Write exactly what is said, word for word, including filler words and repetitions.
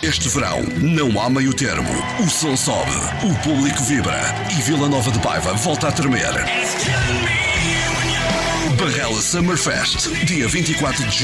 Este verão não há meio termo. O som sobe, o público vibra e Vila Nova de Paiva volta a tremer. Barrela Summer Fest, dia vinte e quatro de julho.